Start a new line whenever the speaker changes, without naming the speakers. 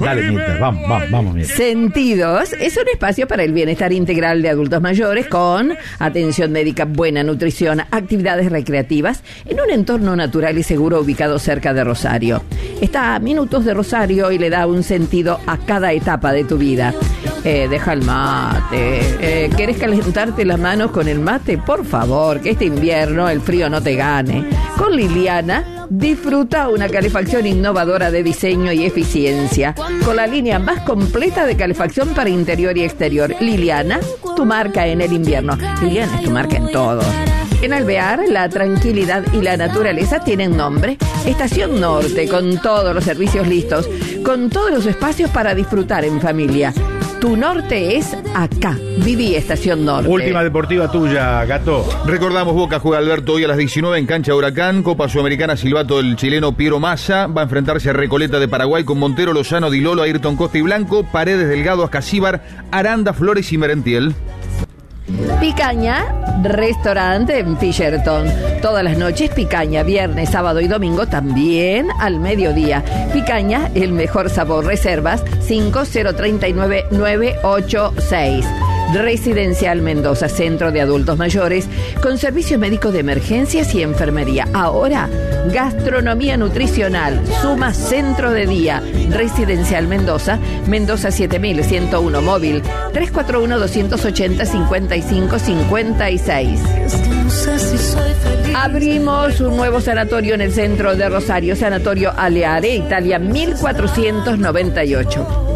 Dale, Mirta, vamos, Mirta.
Sentidos es un espacio para el bienestar integral de adultos mayores con atención médica, buena nutrición, actividades recreativas en un entorno natural y seguro ubicado cerca de Rosario. Está a minutos de Rosario y le da un sentido a cada etapa de tu vida. Deja el mate. ¿Querés calentarte las manos con el mate? Por favor, que este invierno el frío no te gane. Con Liliana, disfruta una calefacción innovadora de diseño y eficiencia, con la línea más completa de calefacción para interior y exterior. Liliana, tu marca en el invierno. Liliana es tu marca en todo. En Alvear, la tranquilidad y la naturaleza tienen nombre. Estación Norte, con todos los servicios listos, con todos los espacios para disfrutar en familia. Tu norte es acá. Viví Estación Norte.
Última deportiva tuya, Gato.
Recordamos, Boca juega Alberto hoy a las 19 en cancha de Huracán. Copa Sudamericana Silbato del chileno Piero Massa. Va a enfrentarse a Recoleta de Paraguay con Montero, Lozano, Di Lolo, Ayrton Costa y Blanco. Paredes, Delgado, Ascasíbar, Aranda, Flores y Merentiel.
Picaña, restaurante en Fisherton. Todas las noches picaña, viernes, sábado y domingo también al mediodía. Picaña, el mejor sabor. Reservas 5039-986. Residencial Mendoza, centro de adultos mayores, con servicios médicos de emergencias y enfermería. Ahora, gastronomía nutricional, suma centro de día. Residencial Mendoza, Mendoza 7101, móvil 341-280-5556. Abrimos un nuevo sanatorio en el centro de Rosario, Sanatorio Aleare, Italia 1498.